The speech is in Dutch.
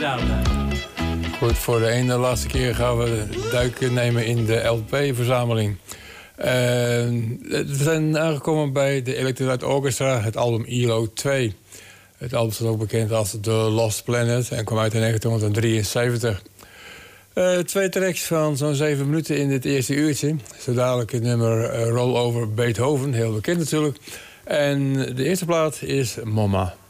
gedaan. Goed, voor de ene laatste keer gaan we duiken nemen in de LP-verzameling. We zijn aangekomen bij de Electric Light Orchestra, het album ELO 2. Het album is ook bekend als The Lost Planet en kwam uit in 1973. 2 tracks van zo'n 7 minuten in dit eerste uurtje. Zo dadelijk het nummer Roll Over Beethoven, heel bekend natuurlijk. En de eerste plaat is Mama.